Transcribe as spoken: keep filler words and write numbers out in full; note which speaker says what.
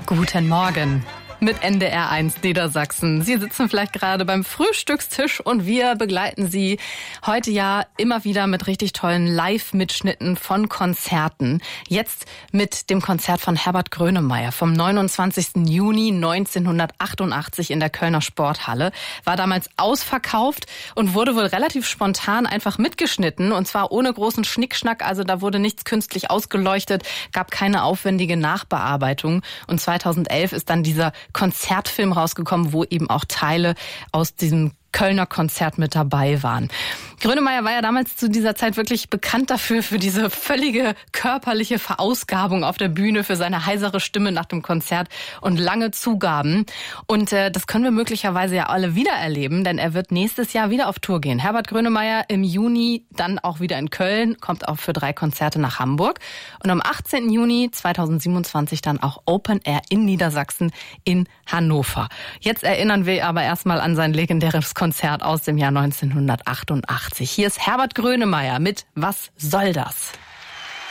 Speaker 1: Guten Morgen mit N D R eins Niedersachsen. Sie sitzen vielleicht gerade beim Frühstückstisch und wir begleiten Sie heute ja immer wieder mit richtig tollen Live-Mitschnitten von Konzerten. Jetzt mit dem Konzert von Herbert Grönemeyer vom neunundzwanzigsten Juni neunzehnhundertachtundachtzig in der Kölner Sporthalle. War damals ausverkauft und wurde wohl relativ spontan einfach mitgeschnitten und zwar ohne großen Schnickschnack. Also da wurde nichts künstlich ausgeleuchtet, gab keine aufwendige Nachbearbeitung. Und zweitausendelf ist dann dieser Konzertfilm rausgekommen, wo eben auch Teile aus diesem Kölner Konzert mit dabei waren. Grönemeyer war ja damals zu dieser Zeit wirklich bekannt dafür, für diese völlige körperliche Verausgabung auf der Bühne, für seine heisere Stimme nach dem Konzert und lange Zugaben. Und äh, das können wir möglicherweise ja alle wieder erleben, denn er wird nächstes Jahr wieder auf Tour gehen. Herbert Grönemeyer im Juni dann auch wieder in Köln, kommt auch für drei Konzerte nach Hamburg. Und am achtzehnten Juni zweitausendsiebenundzwanzig dann auch Open Air in Niedersachsen in Hannover. Jetzt erinnern wir aber erstmal an sein legendäres Konzert aus dem Jahr neunzehnhundertachtundachtzig. Hier ist Herbert Grönemeyer mit Was soll das?